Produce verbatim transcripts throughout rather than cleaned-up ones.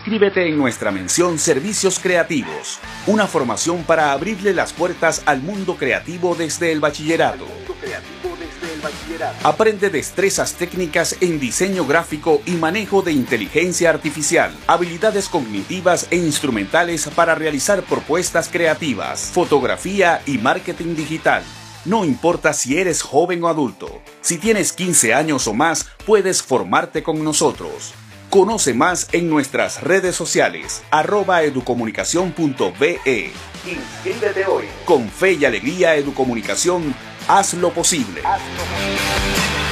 Inscríbete en nuestra mención Servicios Creativos, una formación para abrirle las puertas al mundo creativo desde el bachillerato. Aprende destrezas técnicas en diseño gráfico y manejo de inteligencia artificial, habilidades cognitivas e instrumentales para realizar propuestas creativas, fotografía y marketing digital. No importa si eres joven o adulto, si tienes quince años o más, puedes formarte con nosotros. Conoce más en nuestras redes sociales, arroba educomunicación punto be. Inscríbete hoy. Con fe y alegría Educomunicación, haz lo posible. Haz lo posible.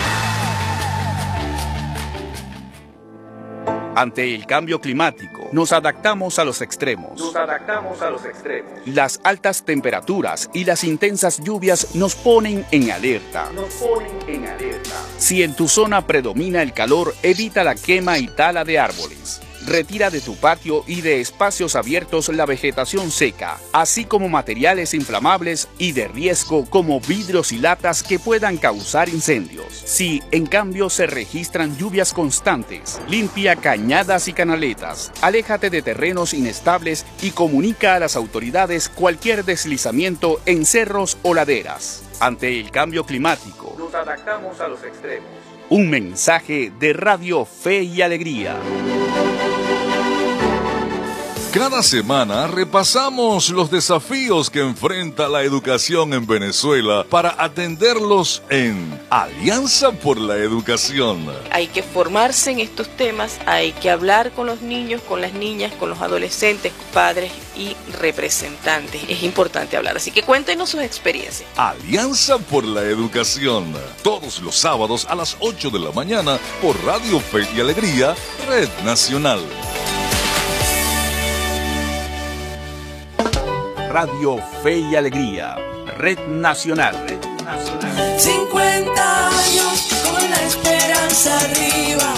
Ante el cambio climático, nos adaptamos a los extremos. Nos adaptamos a los extremos. Las altas temperaturas y las intensas lluvias nos ponen en alerta. Nos ponen en alerta. Si en tu zona predomina el calor, evita la quema y tala de árboles. Retira de tu patio y de espacios abiertos la vegetación seca, así como materiales inflamables y de riesgo como vidrios y latas que puedan causar incendios. Si, en cambio, se registran lluvias constantes, limpia cañadas y canaletas, aléjate de terrenos inestables y comunica a las autoridades cualquier deslizamiento en cerros o laderas. Ante el cambio climático, nos adaptamos a los extremos. Un mensaje de Radio Fe y Alegría. Cada semana repasamos los desafíos que enfrenta la educación en Venezuela para atenderlos en Alianza por la Educación. Hay que formarse en estos temas, hay que hablar con los niños, con las niñas, con los adolescentes, padres y representantes. Es importante hablar, así que cuéntenos sus experiencias. Alianza por la Educación, todos los sábados a las ocho de la mañana por Radio Fe y Alegría, Red Nacional. Radio Fe y Alegría, Red Nacional. Red Nacional. cincuenta años con la esperanza arriba.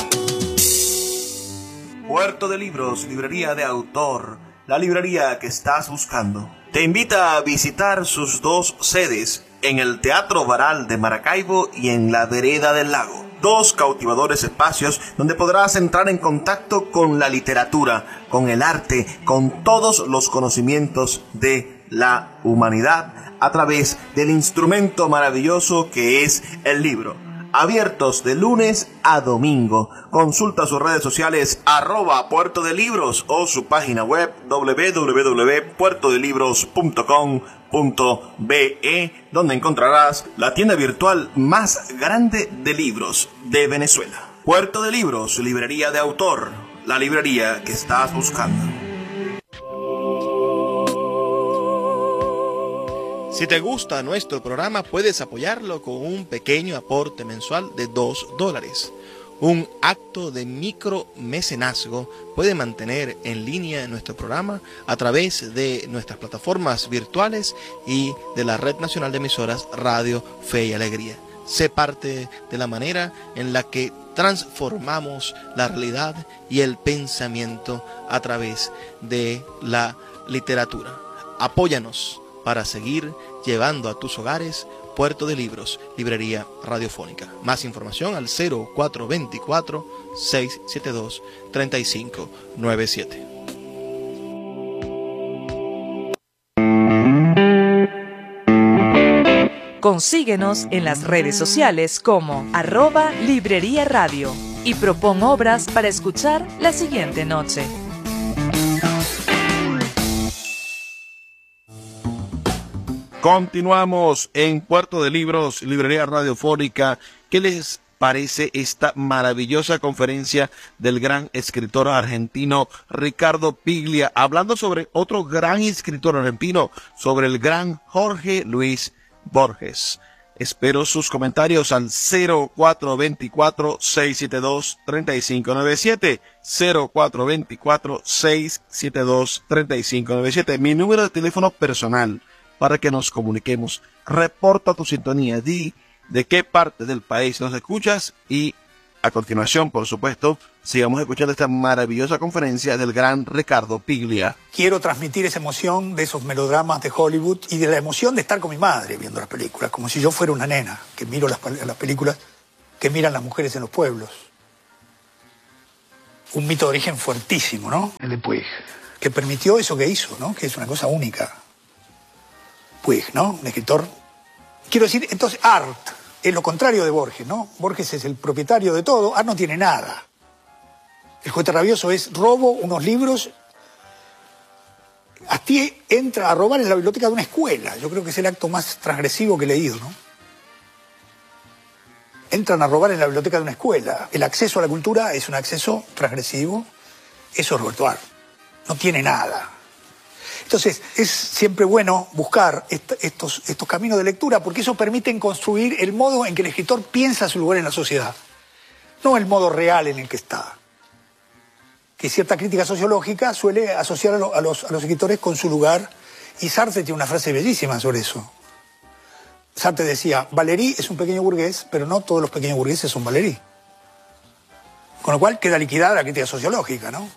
Puerto de Libros, librería de autor, la librería que estás buscando. Te invita a visitar sus dos sedes, en el Teatro Baral de Maracaibo y en la Vereda del Lago. Dos cautivadores espacios donde podrás entrar en contacto con la literatura, con el arte, con todos los conocimientos de la humanidad a través del instrumento maravilloso que es el libro. Abiertos de lunes a domingo. Consulta sus redes sociales arroba Puerto de Libros o su página web doble u doble u doble u punto puerto de libros punto com punto be, donde encontrarás la tienda virtual más grande de libros de Venezuela. Puerto de Libros, librería de autor, la librería que estás buscando. Si te gusta nuestro programa, puedes apoyarlo con un pequeño aporte mensual de dos dólares. Un acto de micromecenazgo puede mantener en línea nuestro programa a través de nuestras plataformas virtuales y de la Red Nacional de Emisoras Radio Fe y Alegría. Sé parte de la manera en la que transformamos la realidad y el pensamiento a través de la literatura. Apóyanos para seguir llevando a tus hogares Puerto de Libros, librería radiofónica. Más información al cero cuatro dos cuatro, seis siete dos, tres cinco nueve siete. Consíguenos en las redes sociales como arroba librería radio y propon obras para escuchar la siguiente noche. Continuamos en Puerto de Libros, librería radiofónica. ¿Qué les parece esta maravillosa conferencia del gran escritor argentino Ricardo Piglia, hablando sobre otro gran escritor argentino, sobre el gran Jorge Luis Borges? Espero sus comentarios al cero cuatro dos cuatro, seis siete dos, tres cinco nueve siete, cero cuatro dos cuatro, seis siete dos, tres cinco nueve siete, mi número de teléfono personal, para que nos comuniquemos. Reporta tu sintonía, di de qué parte del país nos escuchas y a continuación, por supuesto, sigamos escuchando esta maravillosa conferencia del gran Ricardo Piglia. Quiero transmitir esa emoción de esos melodramas de Hollywood y de la emoción de estar con mi madre viendo las películas, como si yo fuera una nena que miro las, las películas que miran las mujeres en los pueblos. un mito de origen fuertísimo, ¿no? El de Puig, que permitió eso que hizo, ¿no? Que es una cosa única. Puig, ¿no? Un escritor. Quiero decir, entonces, Art es lo contrario de Borges, ¿no? Borges es el propietario de todo, Art no tiene nada. El juguete rabioso es robo unos libros. Astier entra a robar en la biblioteca de una escuela. Yo creo que es el acto más transgresivo que he leído, ¿no? Entran a robar en la biblioteca de una escuela. El acceso a la cultura es un acceso transgresivo. Eso es Roberto Art. No tiene nada. Entonces, es siempre bueno buscar est estos, estos caminos de lectura porque eso permite construir el modo en que el escritor piensa su lugar en la sociedad. No el modo real en el que está. Que cierta crítica sociológica suele asociar a, lo, a, los, a los escritores con su lugar. Y Sartre tiene una frase bellísima sobre eso. Sartre decía, Valéry es un pequeño burgués, pero no todos los pequeños burgueses son Valéry. Con lo cual queda liquidada la crítica sociológica, ¿no?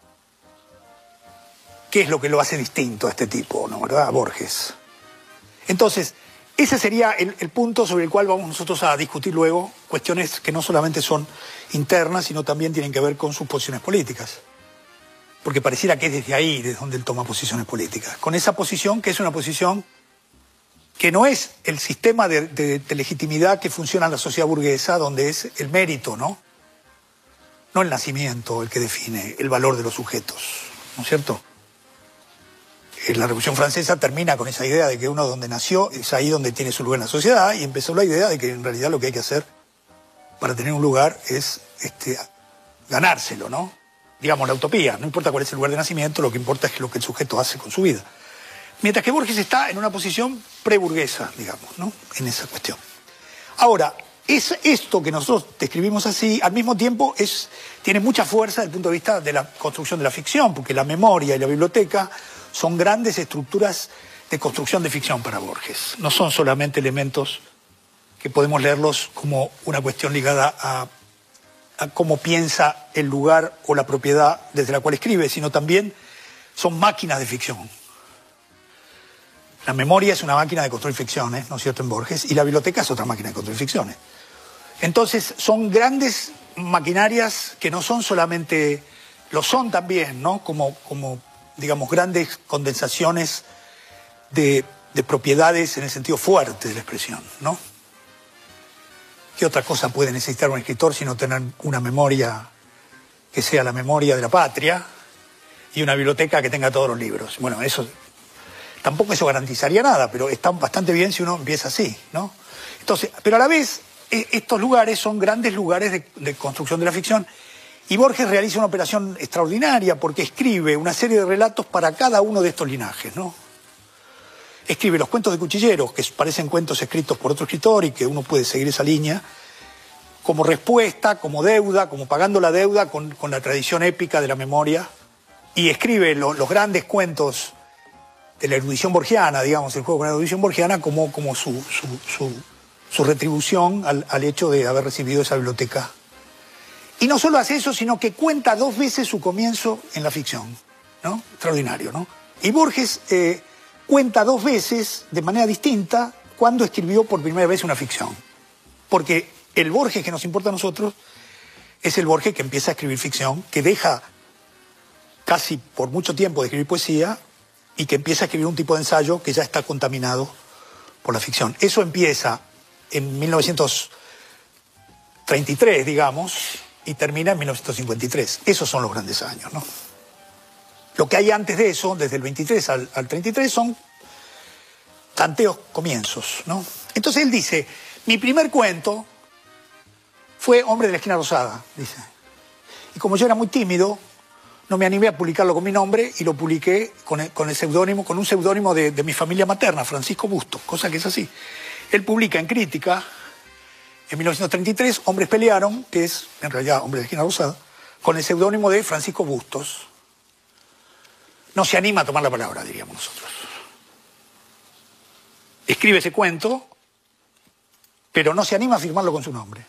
¿Qué es lo que lo hace distinto a este tipo, ¿no? ¿Verdad? A Borges. Entonces, ese sería el, el punto sobre el cual vamos nosotros a discutir luego cuestiones que no solamente son internas, sino también tienen que ver con sus posiciones políticas. Porque pareciera que es desde ahí, desde donde él toma posiciones políticas. Con esa posición, que es una posición que no es el sistema de, de, de legitimidad que funciona en la sociedad burguesa, donde es el mérito, ¿no? No el nacimiento el que define el valor de los sujetos, ¿no es cierto? La Revolución Francesa termina con esa idea de que uno donde nació es ahí donde tiene su lugar en la sociedad y empezó la idea de que en realidad lo que hay que hacer para tener un lugar es este, ganárselo, ¿no? Digamos, la utopía. No importa cuál es el lugar de nacimiento, lo que importa es lo que el sujeto hace con su vida. Mientras que Borges está en una posición preburguesa, digamos, ¿no? En esa cuestión. Ahora, es esto que nosotros describimos así, al mismo tiempo es, tiene mucha fuerza desde el punto de vista de la construcción de la ficción, porque la memoria y la biblioteca son grandes estructuras de construcción de ficción para Borges. No son solamente elementos que podemos leerlos como una cuestión ligada a, a cómo piensa el lugar o la propiedad desde la cual escribe, sino también son máquinas de ficción. La memoria es una máquina de construir ficciones, ¿no es cierto?, en Borges, y la biblioteca es otra máquina de construir ficciones. Entonces, son grandes maquinarias que no son solamente, lo son también, ¿no?, como, como digamos, grandes condensaciones de, de propiedades en el sentido fuerte de la expresión, ¿no? ¿Qué otra cosa puede necesitar un escritor sino tener una memoria que sea la memoria de la patria y una biblioteca que tenga todos los libros? Bueno, eso tampoco eso garantizaría nada, pero está bastante bien si uno empieza así, ¿no? Entonces, pero a la vez, estos lugares son grandes lugares de, de construcción de la ficción. Y Borges realiza una operación extraordinaria porque escribe una serie de relatos para cada uno de estos linajes, ¿no? Escribe los cuentos de cuchilleros, que parecen cuentos escritos por otro escritor y que uno puede seguir esa línea, como respuesta, como deuda, como pagando la deuda con, con la tradición épica de la memoria. Y escribe lo, los grandes cuentos de la erudición borgiana, digamos, el juego con la erudición borgiana, como, como su, su, su, su retribución al, al hecho de haber recibido esa biblioteca. Y no solo hace eso, sino que cuenta dos veces su comienzo en la ficción, ¿no? Extraordinario, ¿no? Y Borges eh, cuenta dos veces, de manera distinta, cuando escribió por primera vez una ficción. Porque el Borges que nos importa a nosotros es el Borges que empieza a escribir ficción, que deja casi por mucho tiempo de escribir poesía y que empieza a escribir un tipo de ensayo que ya está contaminado por la ficción. Eso empieza en mil novecientos treinta y tres, digamos, y termina en mil novecientos cincuenta y tres. Esos son los grandes años, ¿no? Lo que hay antes de eso, desde el veintitrés al, al treinta y tres, son tanteos comienzos, ¿no? Entonces él dice, mi primer cuento fue Hombre de la Esquina Rosada, dice. Y como yo era muy tímido, no me animé a publicarlo con mi nombre y lo publiqué con el, con el seudónimo, con un seudónimo de, de mi familia materna, Francisco Bustos, cosa que es así. Él publica en Crítica, en mil novecientos treinta y tres, Hombres Pelearon, que es en realidad Hombre de la Esquina Rosada, con el seudónimo de Francisco Bustos. No se anima a tomar la palabra, diríamos nosotros. Escribe ese cuento, pero no se anima a firmarlo con su nombre.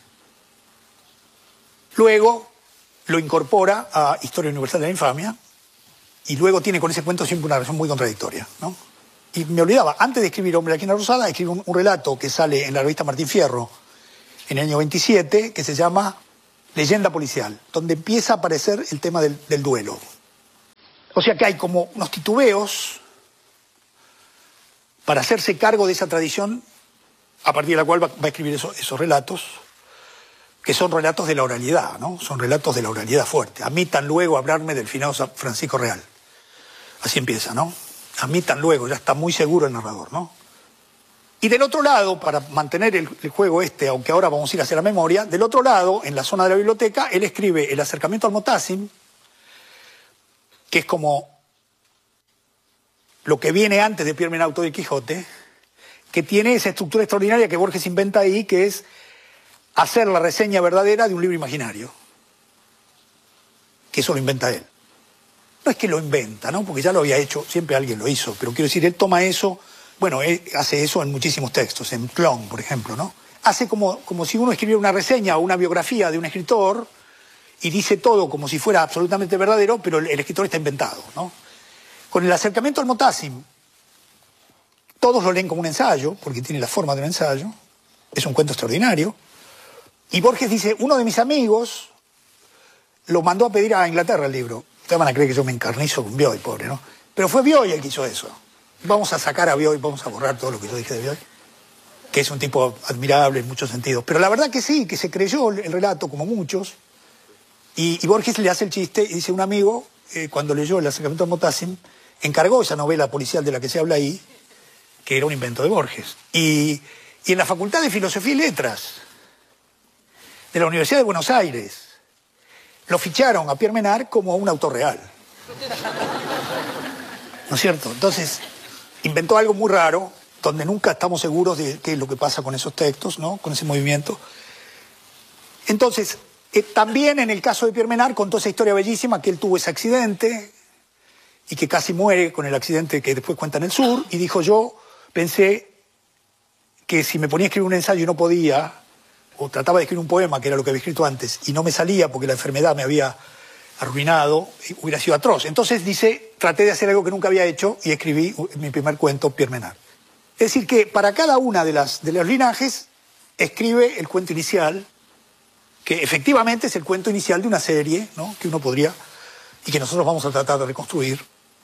Luego lo incorpora a Historia Universal de la Infamia y luego tiene con ese cuento siempre una relación muy contradictoria, ¿no? Y me olvidaba, antes de escribir Hombre de la Esquina Rosada, escribe un, un relato que sale en la revista Martín Fierro en el año veintisiete, que se llama leyenda policial, donde empieza a aparecer el tema del, del duelo. O sea que hay como unos titubeos para hacerse cargo de esa tradición, a partir de la cual va, va a escribir eso, esos relatos, que son relatos de la oralidad, ¿no? Son relatos de la oralidad fuerte. Admitan luego hablarme del finado Francisco Real. Así empieza, ¿no? Admitan luego, ya está muy seguro el narrador, ¿no? Y del otro lado, para mantener el, el juego este, aunque ahora vamos a ir hacia la memoria, del otro lado, en la zona de la biblioteca, él escribe El acercamiento al Motasim, que es como lo que viene antes de Pierre Menauto del Quijote, que tiene esa estructura extraordinaria que Borges inventa ahí, que es hacer la reseña verdadera de un libro imaginario. Que eso lo inventa él. No es que lo inventa, ¿no? Porque ya lo había hecho, siempre alguien lo hizo, pero quiero decir, él toma eso, bueno, él hace eso en muchísimos textos, en Clon, por ejemplo, ¿no? Hace como, como si uno escribiera una reseña o una biografía de un escritor y dice todo como si fuera absolutamente verdadero, pero el, el escritor está inventado, ¿no? Con El acercamiento al Motasim, todos lo leen como un ensayo, porque tiene la forma de un ensayo, es un cuento extraordinario, y Borges dice, uno de mis amigos lo mandó a pedir a Inglaterra el libro. Ustedes van a creer que yo me encarnizo con Bioy, pobre, ¿no? Pero fue Bioy el que hizo eso. Vamos a sacar a Bioy, vamos a borrar todo lo que yo dije de Bioy, que es un tipo admirable en muchos sentidos. Pero la verdad que sí, que se creyó el relato, como muchos, y, y Borges le hace el chiste y dice, un amigo, eh, cuando leyó El acercamiento al Motasim, encargó esa novela policial de la que se habla ahí, que era un invento de Borges. Y, y en la Facultad de Filosofía y Letras de la Universidad de Buenos Aires lo ficharon a Pierre Menard como un autor real. ¿No es cierto? Entonces, inventó algo muy raro, donde nunca estamos seguros de qué es lo que pasa con esos textos, ¿no? Con ese movimiento. Entonces, eh, también en el caso de Pierre Menard contó esa historia bellísima, que él tuvo ese accidente y que casi muere con el accidente que después cuenta en el sur, y dijo, yo pensé que si me ponía a escribir un ensayo y no podía, o trataba de escribir un poema, que era lo que había escrito antes, y no me salía porque la enfermedad me había arruinado, hubiera sido atroz. Entonces dice, traté de hacer algo que nunca había hecho y escribí mi primer cuento, Pierre Menard. Es decir, que para cada una de las de los linajes escribe el cuento inicial, que efectivamente es el cuento inicial de una serie, ¿no? Que uno podría, y que nosotros vamos a tratar de reconstruir.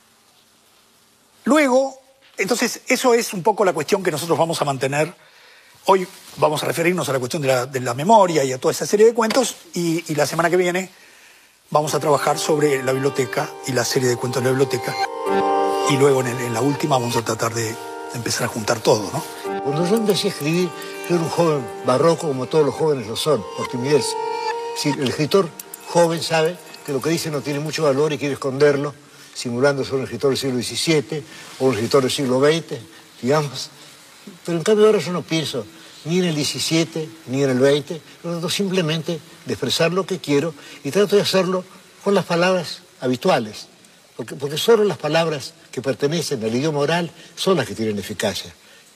Luego, entonces, eso es un poco la cuestión que nosotros vamos a mantener. Hoy vamos a referirnos a la cuestión de la, de la memoria y a toda esa serie de cuentos, y, y la semana que viene vamos a trabajar sobre la biblioteca y la serie de cuentos de la biblioteca. Y luego en, el, en la última vamos a tratar de, de empezar a juntar todo, ¿no? Cuando yo empecé a escribir, yo era un joven barroco, como todos los jóvenes lo son, por timidez. Si el escritor joven sabe que lo que dice no tiene mucho valor y quiere esconderlo, simulando ser un escritor del siglo diecisiete o un escritor del siglo veinte, digamos. Pero en cambio ahora yo no pienso ni en el diecisiete ni en el veinte, yo trato simplemente de expresar lo que quiero y trato de hacerlo con las palabras habituales, porque, porque solo las palabras que pertenecen al idioma oral son las que tienen eficacia.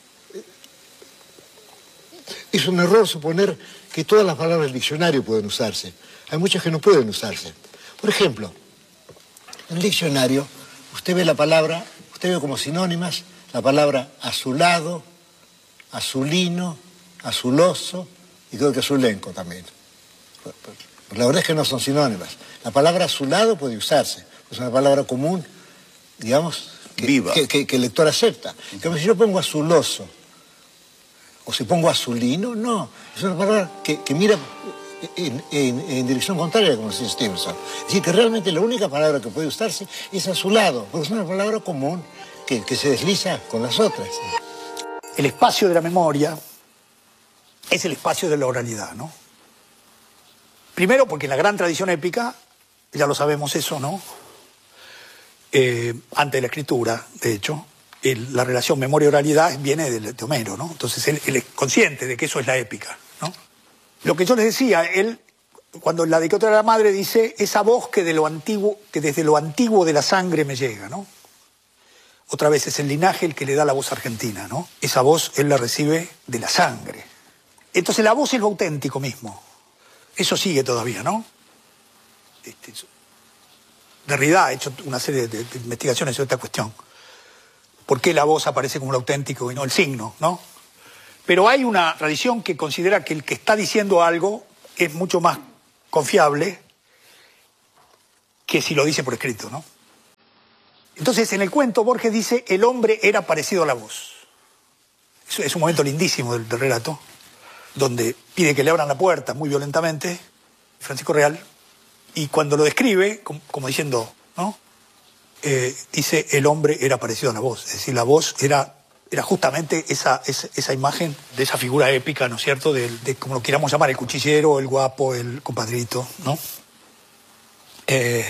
Es un error suponer que todas las palabras del diccionario pueden usarse. Hay muchas que no pueden usarse. Por ejemplo, en el diccionario usted ve la palabra, usted ve como sinónimas la palabra azulado, azulino, azuloso y creo que azulenco también. La verdad es que no son sinónimas. La palabra azulado puede usarse, es una palabra común, digamos, que, Viva. que, que, que el lector acepta. Como si yo pongo azuloso o si pongo azulino, no. Es una palabra que, que mira en, en, en dirección contraria, como dice Stevenson. Es decir, que realmente la única palabra que puede usarse es azulado, porque es una palabra común que, que se desliza con las otras. El espacio de la memoria es el espacio de la oralidad, ¿no? Primero porque en la gran tradición épica, ya lo sabemos eso, ¿no? Eh, antes de la escritura, de hecho, el, la relación memoria-oralidad viene de, de Homero, ¿no? Entonces él, él es consciente de que eso es la épica, ¿no? Lo que yo les decía, él, cuando la dedicatoria de la madre dice, esa voz que, de lo antiguo, que desde lo antiguo de la sangre me llega, ¿no? Otra vez es el linaje el que le da la voz argentina, ¿no? Esa voz él la recibe de la sangre. Entonces la voz es lo auténtico mismo. Eso sigue todavía, ¿no? Este, Derrida ha hecho una serie de, de investigaciones sobre esta cuestión. ¿Por qué la voz aparece como lo auténtico y no el signo, ¿no? Pero hay una tradición que considera que el que está diciendo algo es mucho más confiable que si lo dice por escrito, ¿no? Entonces, en el cuento, Borges dice, el hombre era parecido a la voz. Es, es un momento lindísimo del, del relato, donde pide que le abran la puerta muy violentamente, Francisco Real, y cuando lo describe, como, como diciendo, ¿no? Eh, dice, el hombre era parecido a la voz. Es decir, la voz era, era justamente esa, esa, esa imagen de esa figura épica, ¿no es cierto?, de, de como lo queramos llamar, el cuchillero, el guapo, el compadrito, ¿no? Eh,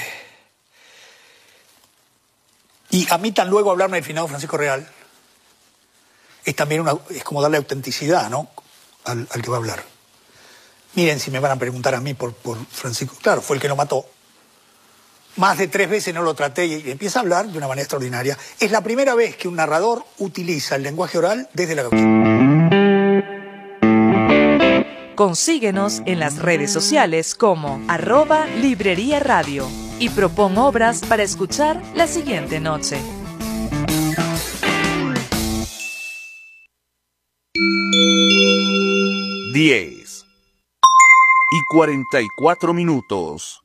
y a mí tan luego hablarme del finado Francisco Real es también una, es como darle autenticidad, ¿no?, al, al que va a hablar. Miren, si me van a preguntar a mí por, por Francisco, claro, fue el que lo mató. Más de tres veces no lo traté y empieza a hablar de una manera extraordinaria. Es la primera vez que un narrador utiliza el lenguaje oral desde la gauchía. Consíguenos en las redes sociales como arroba Librería Radio y propon obras para escuchar la siguiente noche. diez y cuarenta y cuatro minutos.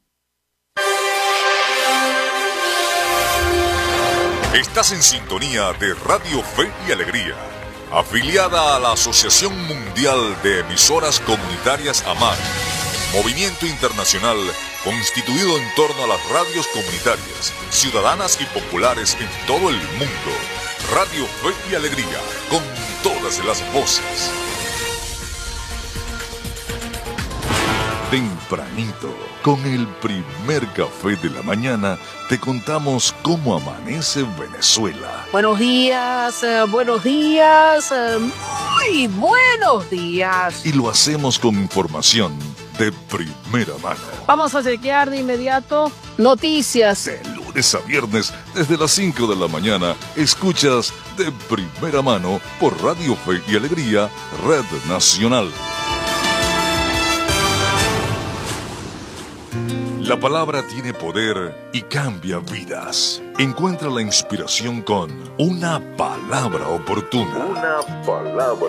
Estás en sintonía de Radio Fe y Alegría, afiliada a la Asociación Mundial de Emisoras Comunitarias AMAR, movimiento internacional constituido en torno a las radios comunitarias, ciudadanas y populares en todo el mundo. Radio Fe y Alegría, con todas las voces. Tempranito, con el primer café de la mañana, te contamos cómo amanece Venezuela. Buenos días, eh, buenos días, eh, muy buenos días. Y lo hacemos con información de primera mano. Vamos a chequear de inmediato noticias. De lunes a viernes, desde las cinco de la mañana, escuchas de primera mano por Radio Fe y Alegría, Red Nacional. La palabra tiene poder y cambia vidas. Encuentra la inspiración con una palabra oportuna. Una palabra